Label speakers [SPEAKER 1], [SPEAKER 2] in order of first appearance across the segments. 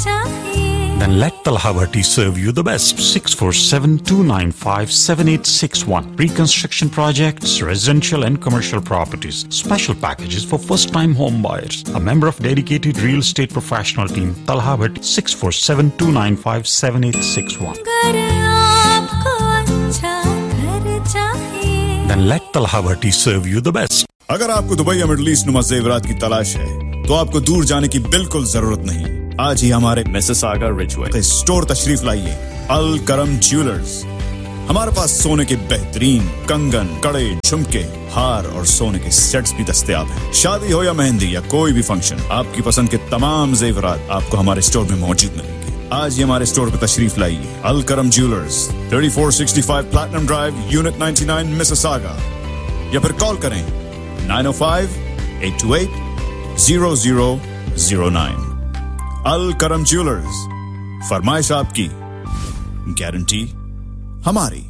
[SPEAKER 1] Then let Talha Bhatti serve you the best. 647-295-7861. Reconstruction projects, residential and commercial properties. Special packages for first-time home buyers. A member of dedicated real estate professional team, Talha Bhatti. 647-295-7861. Then let Talha Bhatti serve you the best.
[SPEAKER 2] अगर आपको Dubai या middle east नुमा जेवरात की तलाश है तो आपको दूर जाने की बिल्कुल जरूरत नहीं। आज ही हमारे मिसिसागा रिजवे स्टोर तशरीफ लाइए। अल करम ज्वेलर्स। हमारे पास सोने के बेहतरीन कंगन, कड़े, झुमके, हार और सोने के सेट्स भी दस्तयाब हैं। शादी हो या मेहंदी या कोई भी फंक्शन, आपकी पसंद के तमाम जेवरात आपको हमारे स्टोर में मौजूद मिलेंगे। आज ही हमारे स्टोर पर तशरीफ लाइए। अल करम jewellers, 3465 platinum drive, unit 99, Mississauga. या फिर कॉल करें 905-828-0009। अल करम ज्वेलर्स, फरमाइश आपकी, गारंटी हमारी।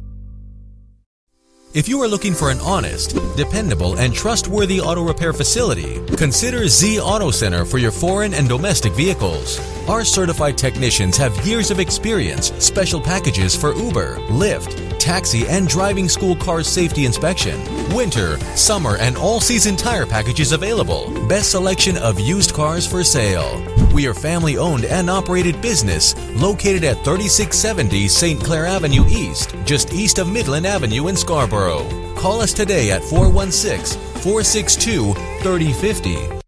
[SPEAKER 3] If you are looking for an honest, dependable, and trustworthy auto repair facility, consider Z Auto Center for your foreign and domestic vehicles. Our certified technicians have years of experience, special packages for Uber, Lyft, taxi, and driving school car safety inspection, winter, summer, and all-season tire packages available. Best selection of used cars for sale. We are family-owned and operated business located at 3670 St. Clair Avenue East, just east of Midland Avenue in Scarborough. Call us today at 416-462-3050.